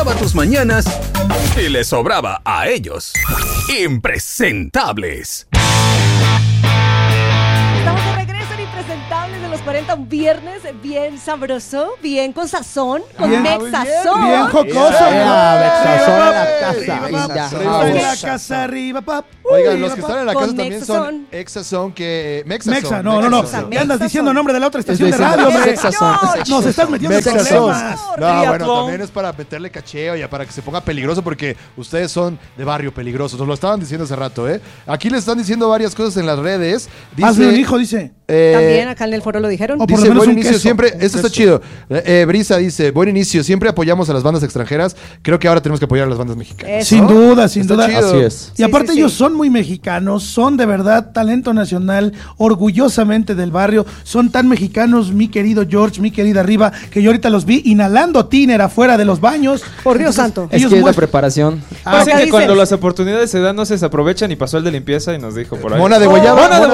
alegraba tus mañanas y les sobraba a ellos. Impresentables. Estamos de regreso en Impresentables de los 40, un viernes bien sabroso, bien con sazón, con mexazón. Bien jocoso. Mexazón en la casa. En la casa arriba, pap. Oigan, los que están en la casa Con también Mexazón. son Exazón, que... Mexa, Mexazón. no. Mexazón. ¿Qué andas diciendo el nombre de la otra estación de Estoy radio, hombre? diciendo Nos estás metiendo en Mexazón. problemas. No, bueno, también es para meterle cacheo y para que se ponga peligroso porque ustedes son de barrio peligroso. Nos lo estaban diciendo hace rato, ¿eh? Aquí les están diciendo varias cosas en las redes. Hazme un hijo, dice. También acá en el foro lo dijeron. O por lo Dice, menos buen un inicio queso. siempre, Un esto está queso. chido. Brisa dice, buen inicio, siempre apoyamos a las bandas extranjeras. Creo que ahora tenemos que apoyar a las bandas mexicanas. Sin duda, sin Está duda. chido. Así es. Y aparte sí. ellos son muy mexicanos, son de verdad talento nacional, orgullosamente del barrio, son tan mexicanos, mi querido George, mi querida Riva, que yo ahorita los vi inhalando tiner afuera de los baños. Por Dios santo. Es Ellos que es la muestran- preparación. Ah, Así acá que dice- cuando las oportunidades se dan, no se desaprovechan y pasó el de limpieza y nos dijo por ahí. Mona de guayaba. Mona de